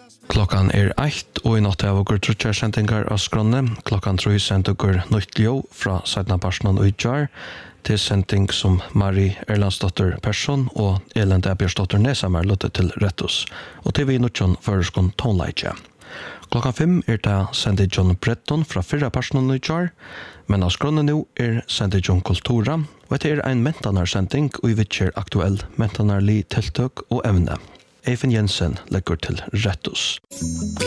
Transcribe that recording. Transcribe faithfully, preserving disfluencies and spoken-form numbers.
Klokkan er eitt, og i natt av okker trutjar sendingar av skronne. Klokkan tre sender okker nytt ljå fra Seidnaparsen og Ujjar til sending som Mari Erlandsdotter Persson og Elend Ebjersdotter Nesamar løtte til Rettus. Og til vi nødtjon føreskon tonleitje. Klokkan fem er det sendet John Bretton fra fyrra Parsen og Ujjar, men av skronne nå er sendet John Kultura, og etter er en mentanar-sending og i vittjer aktuell mentanarlig tiltøk og evne. Eifen Jensen legger til Rettus.